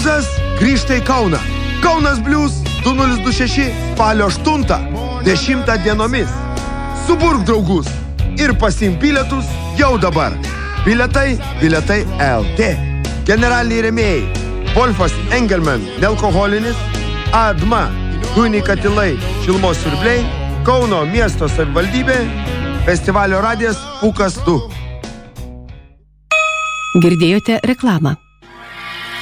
Bliuzas grįžta į Kauną. Kaunas Bliuz 2026 spalio 8-10 dienomis. Suburk draugus ir pasiimk bilietus jau dabar. Bilietai LT. Generaliniai rėmėjai Wolfas Engelman nealkoholinis, ADMA dujiniai katilai šilumos siurbliai, Kauno miesto savivaldybė, festivalio radijas Pūkas 2. Girdėjote reklamą.